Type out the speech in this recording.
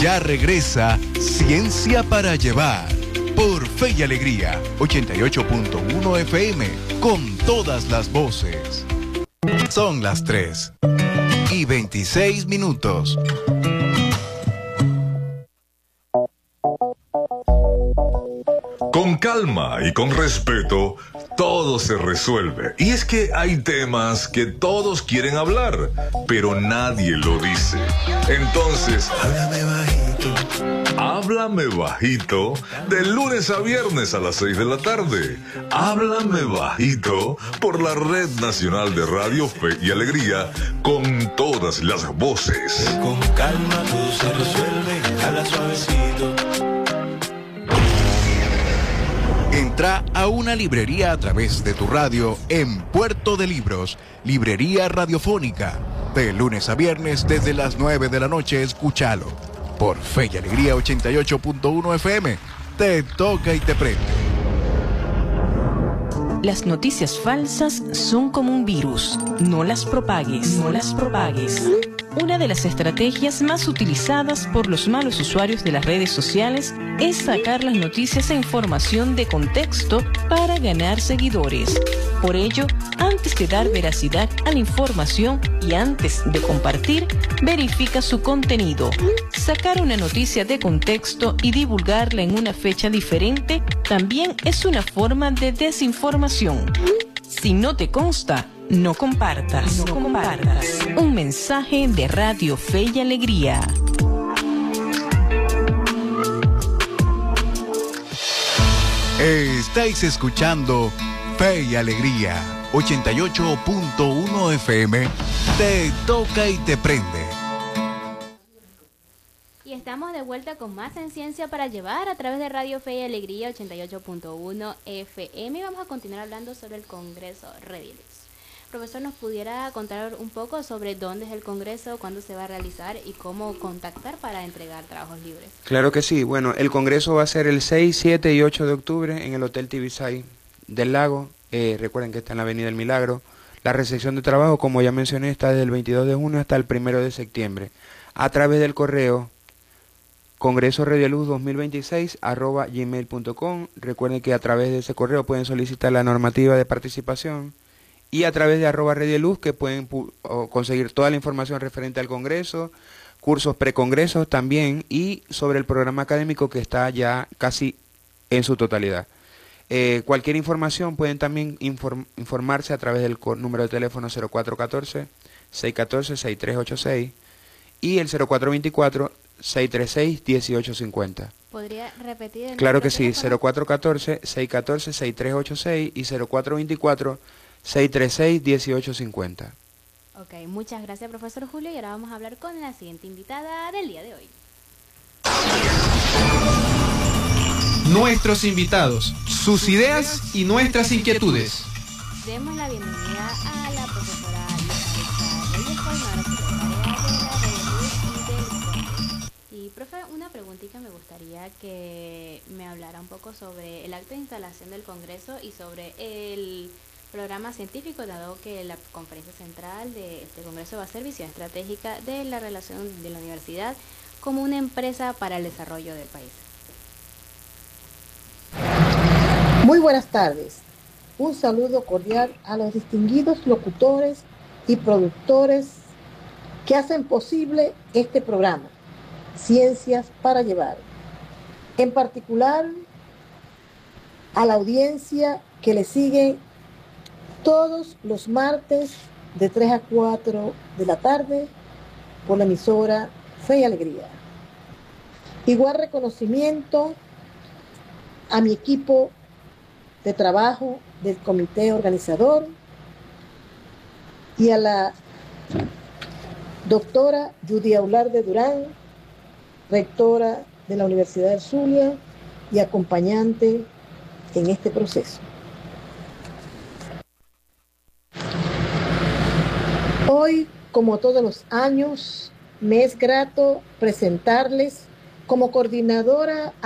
Ya regresa Ciencia para Llevar por Fe y Alegría 88.1 FM con todas las voces. Son las 3:26. Con calma y con respeto, todo se resuelve. Y es que hay temas que todos quieren hablar, pero nadie lo dice. Entonces, háblame bajito. Háblame bajito, de lunes a viernes a las 6 de la tarde. Háblame bajito por la Red Nacional de Radio Fe y Alegría, con todas las voces. Con calma todo se resuelve, habla suavecito. Entra a una librería a través de tu radio en Puerto de Libros, Librería Radiofónica. De lunes a viernes desde las 9 de la noche, escúchalo. Por Fe y Alegría 88.1 FM. Te toca y te prende. Las noticias falsas son como un virus. No las propagues. No las propagues. Una de las estrategias más utilizadas por los malos usuarios de las redes sociales es sacar las noticias e información de contexto para ganar seguidores. Por ello, antes de dar veracidad a la información y antes de compartir, verifica su contenido. Sacar una noticia de contexto y divulgarla en una fecha diferente también es una forma de desinformación. Si no te consta, no compartas. No compartas. Un mensaje de Radio Fe y Alegría. Estáis escuchando Fe y Alegría 88.1 FM. Te toca y te prende. Y estamos de vuelta con más en Ciencia para Llevar a través de Radio Fe y Alegría 88.1 FM. Y vamos a continuar hablando sobre el Congreso Redilux. Profesor, ¿nos pudiera contar un poco sobre dónde es el Congreso, cuándo se va a realizar y cómo contactar para entregar trabajos libres? Claro que sí. Bueno, el Congreso va a ser el 6, 7 y 8 de octubre en el Hotel Tibisay del Lago. Recuerden que está en la Avenida del Milagro. La recepción de trabajo, como ya mencioné, está desde el 22 de junio hasta el 1 de septiembre. A través del correo congresoredioluz2026@gmail.com. Recuerden que a través de ese correo pueden solicitar la normativa de participación. Y a través de @redioluz, que pueden conseguir toda la información referente al Congreso, cursos precongresos también, y sobre el programa académico que está ya casi en su totalidad. Cualquier información pueden también informarse a través del número de teléfono 0414-614-6386 y el 0424-636-1850. ¿Podría repetir el Claro que sí, teléfono? 0414-614-6386 y 0424-636-1850. Ok, muchas gracias, profesor Julio. Y ahora vamos a hablar con la siguiente invitada del día de hoy. Nuestros invitados, sus ideas y nuestras inquietudes. Demos la bienvenida a la profesora Lisa Reyes Palmar, secretaria de la Redilux y del CONDE. Y, profe, una preguntita, me gustaría que me hablara un poco sobre el acto de instalación del Congreso y sobre el programa científico, dado que la conferencia central de este Congreso va a ser visión estratégica de la relación de la universidad como una empresa para el desarrollo del país. Muy buenas tardes. Un saludo cordial a los distinguidos locutores y productores que hacen posible este programa, Ciencias para Llevar. En particular, a la audiencia que le sigue todos los martes de 3 a 4 de la tarde por la emisora Fe y Alegría. Igual reconocimiento a mi equipo de trabajo del comité organizador y a la doctora Judy Aularde Durán, rectora de la Universidad del Zulia y acompañante en este proceso. Hoy, como todos los años, me es grato presentarles como coordinadora